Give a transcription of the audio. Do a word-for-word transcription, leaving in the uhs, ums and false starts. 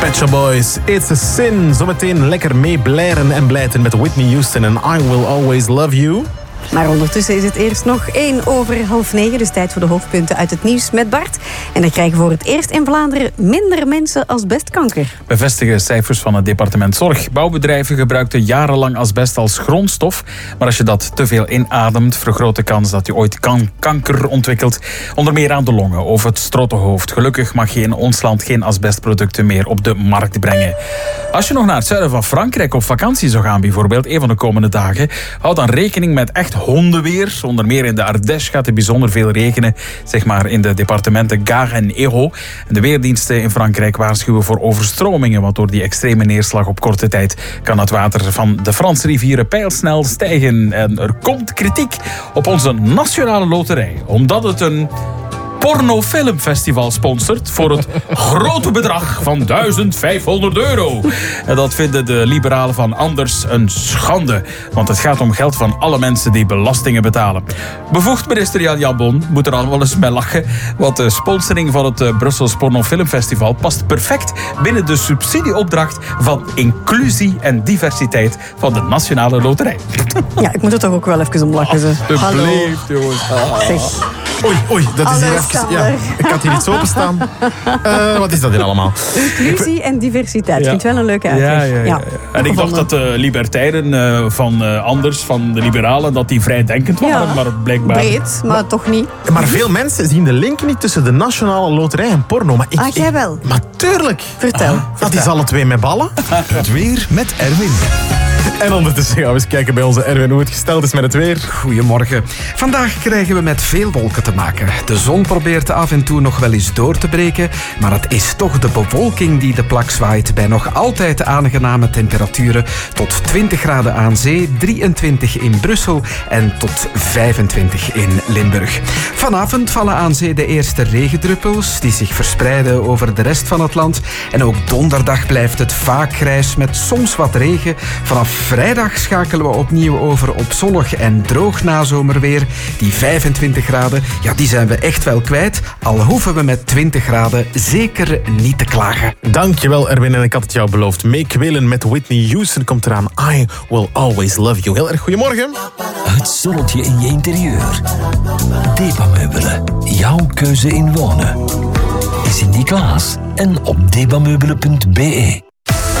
Pet Shop Boys, It's a Sin. Zometeen lekker mee blaren en blijten met Whitney Houston en I Will Always Love You. Maar ondertussen is het eerst nog één over half negen. Dus tijd voor de hoofdpunten uit het nieuws met Bart. En dan krijgen voor het eerst in Vlaanderen minder mensen asbestkanker. Bevestigen cijfers van het departement Zorg. Bouwbedrijven gebruikten jarenlang asbest als grondstof. Maar als je dat te veel inademt, vergroot de kans dat je ooit kan kanker ontwikkelt. Onder meer aan de longen of het strottenhoofd. Gelukkig mag je in ons land geen asbestproducten meer op de markt brengen. Als je nog naar het zuiden van Frankrijk op vakantie zou gaan, bijvoorbeeld, een van de komende dagen, houd dan rekening met echt hondenweer. Onder meer in de Ardèche gaat er bijzonder veel regenen, zeg maar in de departementen Gare en Hérault. En de weerdiensten in Frankrijk waarschuwen voor overstromingen, want door die extreme neerslag op korte tijd kan het water van de Franse rivieren pijlsnel stijgen. En er komt kritiek op onze nationale loterij, omdat het een pornofilmfestival sponsort voor het grote bedrag van duizend vijfhonderd euro. En dat vinden de liberalen van Anders een schande. Want het gaat om geld van alle mensen die belastingen betalen. Bevoegd minister Jan Jambon moet er al wel eens bij lachen. Want de sponsoring van het Brussels Pornofilmfestival past perfect binnen de subsidieopdracht van inclusie en diversiteit van de Nationale Loterij. Ja, ik moet er toch ook wel even om lachen. Ze. Hallo. Jongens. Zeg. Oei, oei, dat is hier Hallo, even... Sander. Ja, ik had hier iets openstaan. Uh, wat is dat hier allemaal? Inclusie en diversiteit. Ik Ja. vind het wel een leuke uitleg. Ja, ja, ja, ja. En ik dacht dat de libertairen uh, van uh, Anders, van de liberalen, dat die vrijdenkend waren, Ja. maar blijkbaar... Breed, maar toch niet. Maar veel mensen zien de link niet tussen de Nationale Loterij en porno. Maar ik, Ah, jij ik- wel. Maar tuurlijk. Vertel. Dat is alle twee met ballen. Het weer met Erwin. En ondertussen gaan we eens kijken bij onze Erwin hoe het gesteld is met het weer. Goedemorgen. Vandaag krijgen we met veel wolken te maken. De zon probeert af en toe nog wel eens door te breken, maar het is toch de bewolking die de plak zwaait bij nog altijd aangename temperaturen tot twintig graden aan zee, drieëntwintig in Brussel en tot vijfentwintig in Limburg. Vanavond vallen aan zee de eerste regendruppels die zich verspreiden over de rest van het land. En ook donderdag blijft het vaak grijs met soms wat regen. Vanaf vrijdag schakelen we opnieuw over op zonnig en droog nazomerweer. Die vijfentwintig graden, ja, die zijn we echt wel kwijt. Al hoeven we met twintig graden zeker niet te klagen. Dankjewel Erwin en ik had het jou beloofd. Meekwelen met Whitney Houston komt eraan. I Will Always Love You. Heel erg goedemorgen. Het zonnetje in je interieur. Depameubelen. Jouw keuze in wonen. Sinterklaas en op depameubelen punt be.